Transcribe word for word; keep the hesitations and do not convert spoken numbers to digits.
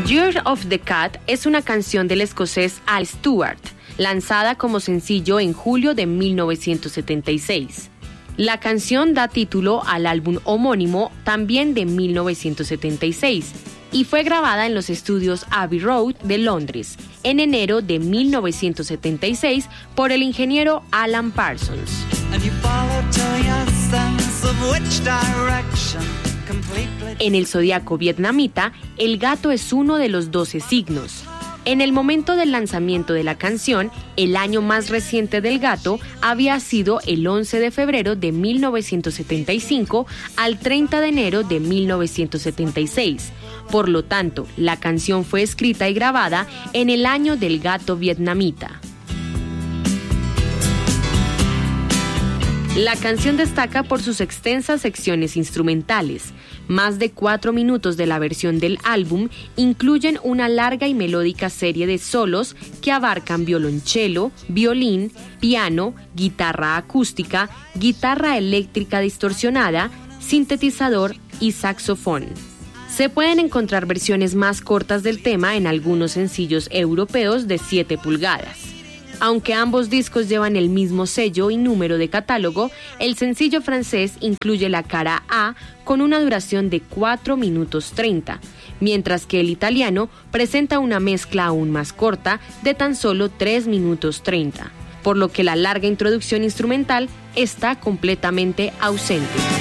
Year of the Cat es una canción del escocés Al Stewart, lanzada como sencillo en julio de mil novecientos setenta y seis. La canción da título al álbum homónimo, también de mil novecientos setenta y seis, y fue grabada en los estudios Abbey Road de Londres en enero de mil novecientos setenta y seis por el ingeniero Alan Parsons. En el zodiaco vietnamita, el gato es uno de los doce signos. En el momento del lanzamiento de la canción, el año más reciente del gato había sido el once de febrero de mil novecientos setenta y cinco al treinta de enero de mil novecientos setenta y seis. Por lo tanto, la canción fue escrita y grabada en el año del gato vietnamita. La canción destaca por sus extensas secciones instrumentales. Más de cuatro minutos de la versión del álbum incluyen una larga y melódica serie de solos que abarcan violonchelo, violín, piano, guitarra acústica, guitarra eléctrica distorsionada, sintetizador y saxofón. Se pueden encontrar versiones más cortas del tema en algunos sencillos europeos de siete pulgadas. Aunque ambos discos llevan el mismo sello y número de catálogo, el sencillo francés incluye la cara A con una duración de cuatro minutos treinta, mientras que el italiano presenta una mezcla aún más corta de tan solo tres minutos treinta, por lo que la larga introducción instrumental está completamente ausente.